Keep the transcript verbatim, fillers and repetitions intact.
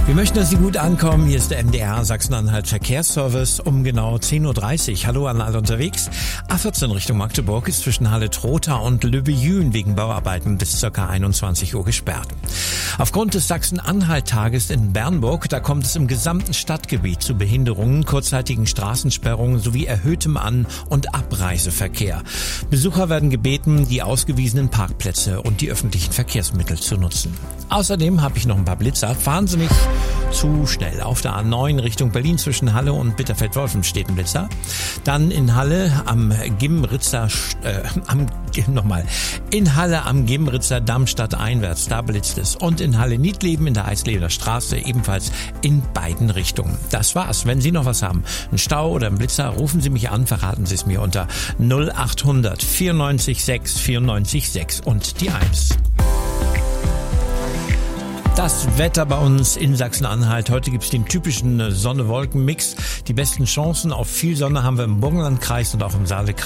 Wir möchten, dass Sie gut ankommen. Hier ist der M D R Sachsen-Anhalt Verkehrsservice um genau zehn Uhr dreißig. Hallo an alle unterwegs. A vierzehn Richtung Magdeburg ist zwischen Halle-Trotha und Lübbejün wegen Bauarbeiten bis ca. einundzwanzig Uhr gesperrt. Aufgrund des Sachsen-Anhalt-Tages in Bernburg, da kommt es im gesamten Stadtgebiet zu Behinderungen, kurzzeitigen Straßensperrungen sowie erhöhtem An- und Abreiseverkehr. Besucher werden gebeten, die ausgewiesenen Parkplätze und die öffentlichen Verkehrsmittel zu nutzen. Außerdem habe ich noch ein paar Blitzer. Fahren Sie nicht zu schnell. Auf der A neun Richtung Berlin zwischen Halle und Bitterfeld-Wolfen steht ein Blitzer. Dann in Halle am Gimritzer, äh, am, nochmal, in Halle am Gimritzer Damm stadteinwärts, da blitzt es. Und in Halle Niedleben in der Eisleder Straße ebenfalls in beiden Richtungen. Das war's. Wenn Sie noch was haben, einen Stau oder einen Blitzer, rufen Sie mich an, verraten Sie es mir unter null achthundert vierundneunzig sechs vierundneunzig sechs und die eins. Das Wetter bei uns in Sachsen-Anhalt. Heute gibt's den typischen Sonne-Wolken-Mix. Die besten Chancen auf viel Sonne haben wir im Burgenlandkreis und auch im Saale-Kreis.